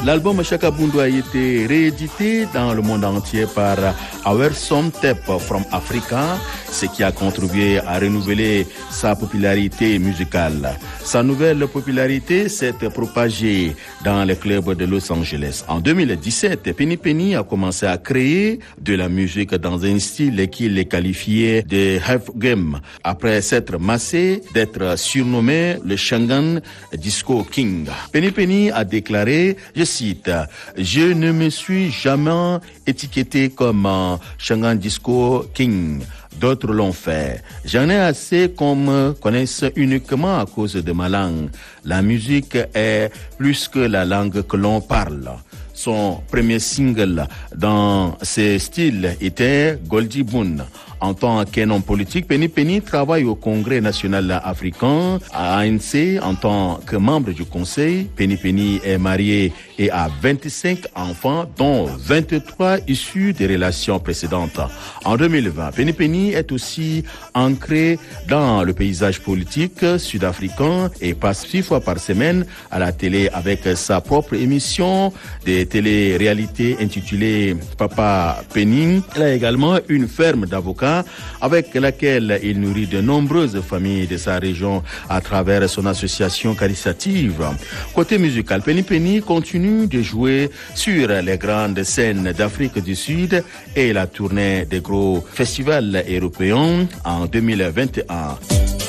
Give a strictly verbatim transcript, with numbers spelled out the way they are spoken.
L'album Chaka Bundu a été réédité dans le monde entier par Our Some Tape from Africa, ce qui a contribué à renouveler sa popularité musicale. Sa nouvelle popularité s'est propagée dans les clubs de Los Angeles. En deux mille dix-sept, Penny Penny a commencé à créer de la musique dans un style qu'il qualifiait de half game, après s'être massé d'être surnommé le Shangan Disco King. Penny Penny a déclaré, je cite, « Je ne me suis jamais étiqueté comme un Shangan Disco King. D'autres l'ont fait. J'en ai assez qu'on me connaisse uniquement à cause de ma langue. La musique est plus que la langue que l'on parle. » Son premier single dans ce style était Goldie Boone. En tant qu'un homme politique, Penny Penny travaille au Congrès national africain, à A N C, en tant que membre du conseil. Penny Penny est mariée et a vingt-cinq enfants, dont vingt-trois issus des relations précédentes. En deux mille vingt, Penny Penny est aussi ancrée dans le paysage politique sud-africain et passe six fois par semaine à la télé avec sa propre émission de télé-réalité intitulée Papa Penny. Elle a également une ferme d'avocats avec laquelle il nourrit de nombreuses familles de sa région à travers son association caritative. Côté musical, Penny Penny continue de jouer sur les grandes scènes d'Afrique du Sud et la tournée des gros festivals européens en deux mille vingt et un.